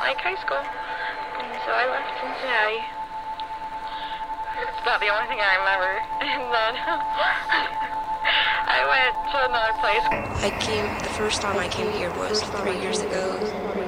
like high school. And so I left Cincinnati. It's about the only thing I remember. And then I went to another place. The first time I came here was 3 years ago.